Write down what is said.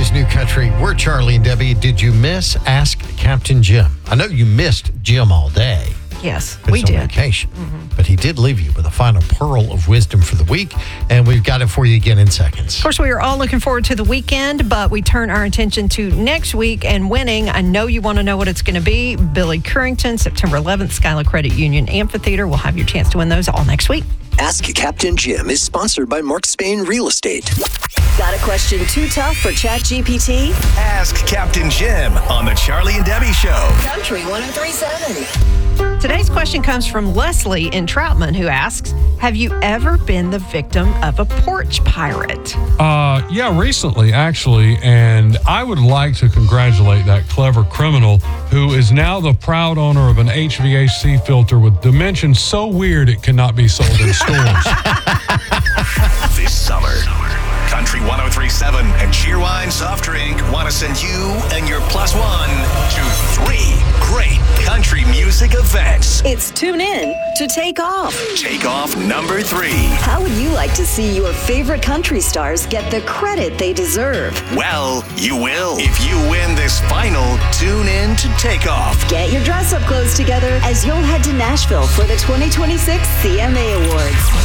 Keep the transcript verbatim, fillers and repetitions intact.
is New Country. We're Charlie and Debbie. Did you miss Ask Captain Jim? I know you missed Jim all day. Yes, we we did. did. Vacation. Mm-hmm. But he did leave you with a final pearl of wisdom for the week, and we've got it for you again in seconds. Of course, we are all looking forward to the weekend, but we turn our attention to next week and winning. I know you want to know what it's going to be. Billy Currington, September eleventh, Skylar Credit Union Amphitheater. We'll have your chance to win those all next week. Ask Captain Jim is sponsored by Mark Spain Real Estate. Got a question too tough for ChatGPT? Ask Captain Jim on the Charlie and Debbie Show. Country one oh three seven. Today's question comes from Leslie in Troutman, who asks, have you ever been the victim of a porch pirate? Uh, yeah, recently, actually. And I would like to congratulate that clever criminal who is now the proud owner of an H V A C filter with dimensions so weird it cannot be sold in stores. This summer, Country one oh three seven and Cheerwine Soft Drink want to send you and your plus one to three great country music events. It's Tune In to Take Off. Take Off number three. How would you like to see your favorite country stars get the credit they deserve? Well, you will if you win this final Tune In to Take Off. Get your dress-up clothes together as you'll head to Nashville for the twenty twenty-six C M A Awards.